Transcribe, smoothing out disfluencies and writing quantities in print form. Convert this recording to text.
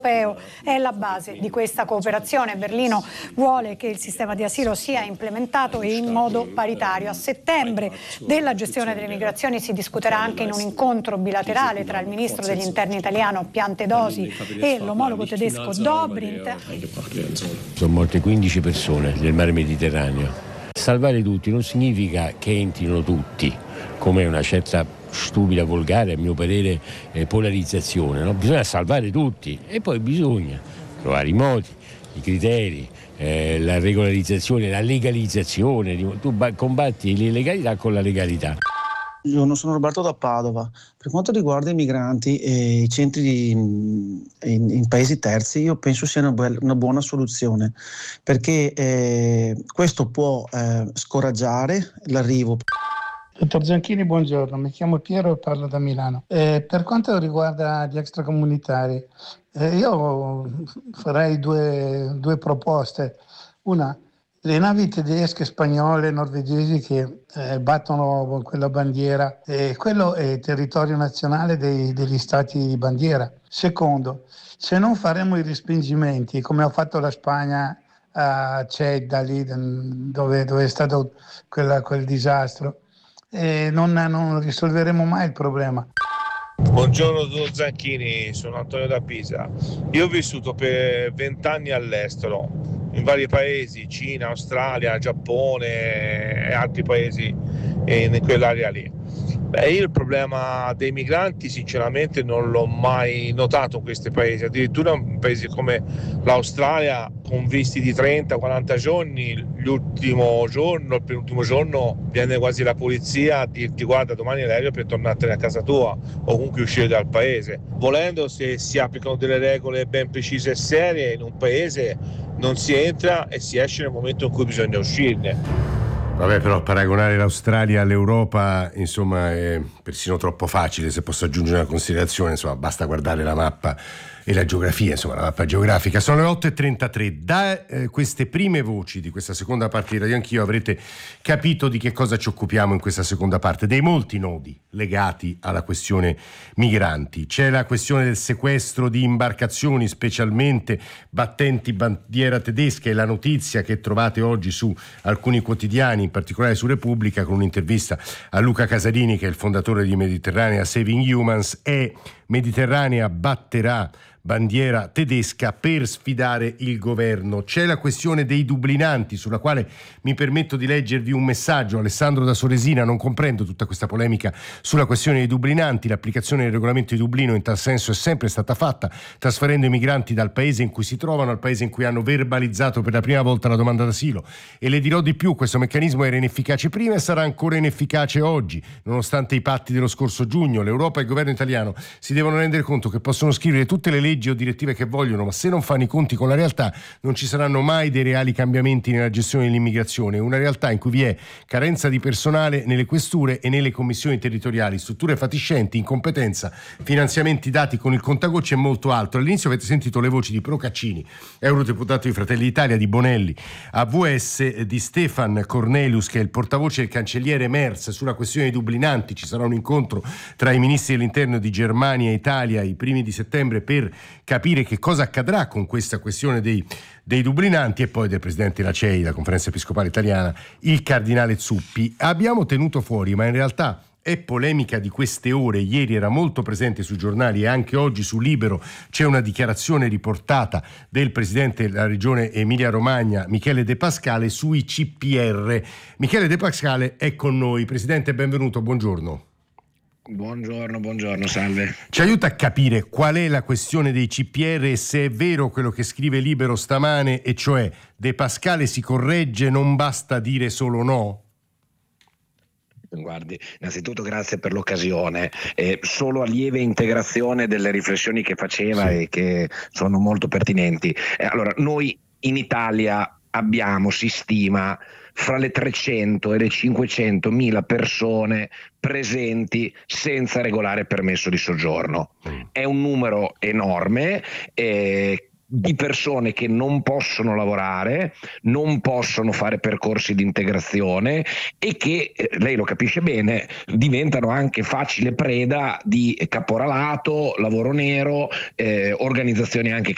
è la base di questa cooperazione. Berlino vuole che il sistema di asilo sia implementato e in modo paritario. A settembre della gestione delle migrazioni si discuterà anche in un incontro bilaterale tra il ministro degli interni italiano Piantedosi e l'omologo tedesco Dobrindt. Sono morte 15 persone nel mare Mediterraneo. Salvare tutti non significa che entrino tutti, come una certa stupida, volgare, a mio parere, polarizzazione, no? Bisogna salvare tutti e poi bisogna trovare i modi, i criteri, la regolarizzazione, la legalizzazione. Tu combatti l'illegalità con la legalità. Buongiorno, sono Roberto da Padova. Per quanto riguarda i migranti e i centri in paesi terzi, io penso sia una buona soluzione, perché questo può scoraggiare l'arrivo. Dottor Zanchini, buongiorno, mi chiamo Piero e parlo da Milano. Per quanto riguarda gli extracomunitari, io farei due proposte. Una, le navi tedesche, spagnole, norvegesi che battono quella bandiera, quello è territorio nazionale degli stati di bandiera. Secondo, se non faremo i respingimenti come ha fatto la Spagna a Ceuta, lì dove è stato quel disastro, non risolveremo mai il problema. Buongiorno dottor Zanchini, sono Antonio da Pisa. Io ho vissuto per 20 anni all'estero, in vari paesi, Cina, Australia, Giappone e altri paesi in quell'area lì. Io il problema dei migranti sinceramente non l'ho mai notato in questi paesi, addirittura in paesi come l'Australia con visti di 30-40 giorni, il penultimo giorno viene quasi la polizia a dirti guarda domani è l'aereo per tornartene a casa tua o comunque uscire dal paese. Volendo, se si applicano delle regole ben precise e serie in un paese non si entra e si esce nel momento in cui bisogna uscirne. Vabbè, però paragonare l'Australia all'Europa, insomma, è persino troppo facile. Se posso aggiungere una considerazione, insomma, basta guardare la mappa e la geografia, insomma, la mappa geografica. Sono le 8.33. Da queste prime voci di questa seconda parte di Radio Anch'io avrete capito di che cosa ci occupiamo in questa seconda parte, dei molti nodi legati alla questione migranti. C'è la questione del sequestro di imbarcazioni, specialmente battenti bandiera tedesca, e la notizia che trovate oggi su alcuni quotidiani, in particolare su Repubblica, con un'intervista a Luca Casarini, che è il fondatore di Mediterranea Saving Humans, è Mediterranea batterà bandiera tedesca per sfidare il governo. C'è la questione dei dublinanti, sulla quale mi permetto di leggervi un messaggio. Alessandro da Soresina: non comprendo tutta questa polemica sulla questione dei dublinanti. L'applicazione del regolamento di Dublino in tal senso è sempre stata fatta, trasferendo i migranti dal paese in cui si trovano al paese in cui hanno verbalizzato per la prima volta la domanda d'asilo. E le dirò di più: questo meccanismo era inefficace prima e sarà ancora inefficace oggi, nonostante i patti dello scorso giugno. L'Europa e il governo italiano si devono rendere conto che possono scrivere tutte le leggi o direttive che vogliono, ma se non fanno i conti con la realtà non ci saranno mai dei reali cambiamenti nella gestione dell'immigrazione. Una realtà in cui vi è carenza di personale nelle questure e nelle commissioni territoriali, strutture fatiscenti, incompetenza, finanziamenti dati con il contagocce e molto altro. All'inizio avete sentito le voci di Procaccini, eurodeputato di Fratelli d'Italia, di Bonelli, AVS, di Stefan Cornelius, che è il portavoce del cancelliere Merz sulla questione dei dublinanti. Ci sarà un incontro tra i ministri dell'interno di Germania e Italia i primi di settembre per capire che cosa accadrà con questa questione dei dublinanti, e poi del presidente della CEI, la Conferenza Episcopale Italiana, il cardinale Zuppi. Abbiamo tenuto fuori, ma in realtà è polemica di queste ore. Ieri era molto presente sui giornali e anche oggi su Libero c'è una dichiarazione riportata del presidente della regione Emilia-Romagna, Michele De Pascale, sui CPR. Michele De Pascale è con noi. Presidente, benvenuto, buongiorno. Buongiorno, salve. Ci aiuta a capire qual è la questione dei CPR e se è vero quello che scrive Libero stamane, e cioè De Pascale si corregge, non basta dire solo no? Guardi, innanzitutto grazie per l'occasione, solo a lieve integrazione delle riflessioni che faceva, sì, e che sono molto pertinenti. Allora, noi in Italia abbiamo, si stima, fra le 300 e le 500 mila persone presenti senza regolare permesso di soggiorno. È un numero enorme, di persone che non possono lavorare, non possono fare percorsi di integrazione e che, lei lo capisce bene, diventano anche facile preda di caporalato, lavoro nero, organizzazioni anche